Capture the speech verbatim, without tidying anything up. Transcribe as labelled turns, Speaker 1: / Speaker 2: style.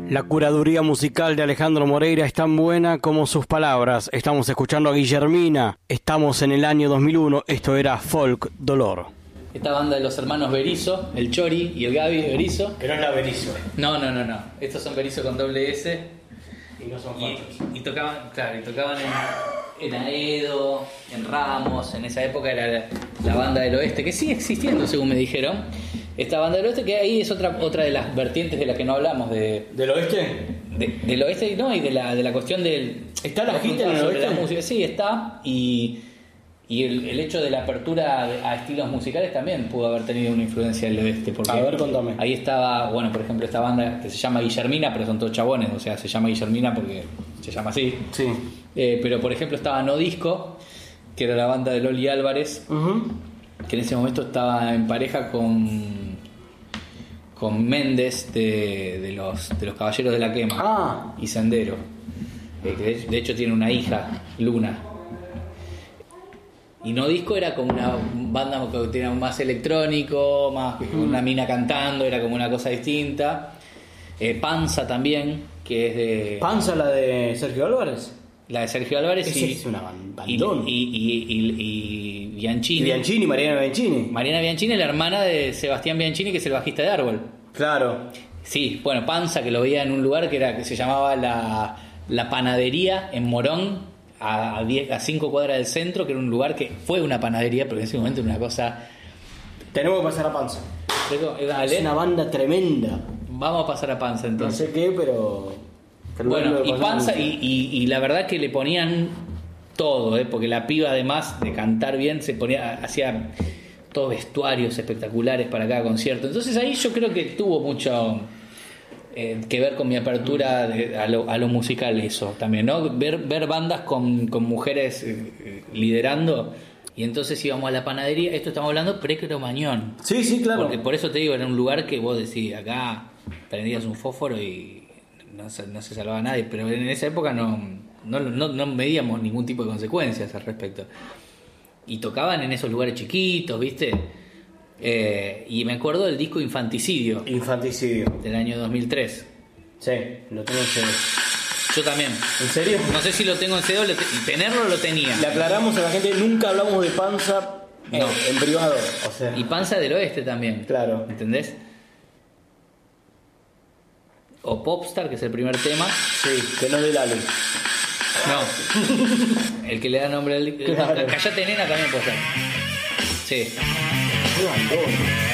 Speaker 1: La curaduría musical de Alejandro Moreira es tan buena como sus palabras. Estamos escuchando a Guillermina. Estamos en el año dos mil uno. Esto era Folk Dolor.
Speaker 2: Esta banda de los hermanos Berizo, el Chori y el Gaby Berizo.
Speaker 1: Que no es la Berizo.
Speaker 2: No, no, no, no. Estos son Berizo con doble S.
Speaker 1: Y no son
Speaker 2: y, y tocaban, claro, y tocaban en, en Aedo, en Ramos. En esa época era la, la banda del oeste, que sigue existiendo según me dijeron. Esta banda del oeste, que ahí es otra otra de las vertientes de las que no hablamos. de
Speaker 1: ¿Del oeste?
Speaker 2: De, del oeste, no, y de la, de la cuestión del...
Speaker 1: ¿Está la gente en el
Speaker 2: sobre
Speaker 1: oeste?
Speaker 2: La música. Sí, está. Y, y el, el hecho de la apertura a estilos musicales también pudo haber tenido una influencia del oeste. Porque
Speaker 1: a ver, contame.
Speaker 2: Ahí estaba, bueno, por ejemplo, esta banda que se llama Guillermina, pero son todos chabones, o sea, se llama Guillermina porque se llama así.
Speaker 1: Sí.
Speaker 2: Eh, pero, por ejemplo, estaba No Disco, que era la banda de Loli Álvarez, uh-huh. que en ese momento estaba en pareja con... con Méndez de, de los de los Caballeros de la Quema
Speaker 1: ah.
Speaker 2: y Sendero, eh, que de, de hecho tiene una hija, Luna. Y No Disco era como una banda que tenía más electrónico, más mm. una mina cantando, era como una cosa distinta. eh, Panza también, que es de...
Speaker 1: ¿Panza la de Sergio Álvarez?
Speaker 2: La de Sergio Álvarez.
Speaker 1: Ese
Speaker 2: y,
Speaker 1: es una bandón.
Speaker 2: y, y, y, y, y Bianchini.
Speaker 1: Y Bianchini, Mariana Bianchini.
Speaker 2: Mariana Bianchini es la hermana de Sebastián Bianchini, que es el bajista de Árbol.
Speaker 1: Claro.
Speaker 2: Sí, bueno, Panza, que lo veía en un lugar que era que se llamaba la, la Panadería en Morón, a, a, diez, a cinco cuadras del centro, que era un lugar que fue una panadería, pero en ese momento era una cosa...
Speaker 1: Tenemos que pasar a Panza.
Speaker 2: Dale.
Speaker 1: Es una banda tremenda.
Speaker 2: Vamos a pasar a Panza entonces.
Speaker 1: No sé qué, pero... pero
Speaker 2: bueno, y Panza, y, y, y la verdad que le ponían todo, ¿eh? Porque la piba, además de cantar bien, se ponía, hacía todos vestuarios espectaculares para cada concierto. Entonces ahí yo creo que tuvo mucho eh, que ver con mi apertura de, a, lo, a lo musical, eso también, ¿no? Ver, ver bandas con, con mujeres eh, liderando. Y entonces íbamos a la panadería. Esto estamos hablando pre-Cromañón.
Speaker 1: Sí, sí, claro.
Speaker 2: Porque por eso te digo, era un lugar que vos decís, acá prendías un fósforo y no se, no se salvaba nadie. Pero en esa época no, no, no, no medíamos ningún tipo de consecuencias al respecto. Y tocaban en esos lugares chiquitos, ¿viste? Eh, y me acuerdo del disco Infanticidio.
Speaker 1: Infanticidio.
Speaker 2: Del año dos mil tres.
Speaker 1: Sí, lo tengo en C D.
Speaker 2: Yo también.
Speaker 1: ¿En serio?
Speaker 2: No sé si lo tengo en C D o y tenerlo lo tenía.
Speaker 1: Le aclaramos a la gente, nunca hablamos de Panza no. en, en privado. O sea.
Speaker 2: Y Panza del Oeste también.
Speaker 1: Claro.
Speaker 2: ¿Entendés? O Popstar, que es el primer tema.
Speaker 1: Sí, que no es de Lali.
Speaker 2: No. El que le da nombre al... Claro. Callate, nena, también puede ser. Sí.
Speaker 1: Qué bandón.